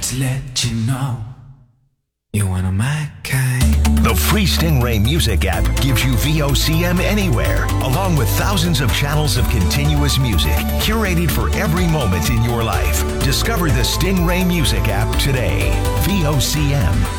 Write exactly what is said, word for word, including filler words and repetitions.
just let you know you're one of my kind. The free Stingray Music app gives you V O C M anywhere, along with thousands of channels of continuous music, curated for every moment in your life. Discover the Stingray Music app today. V O C M.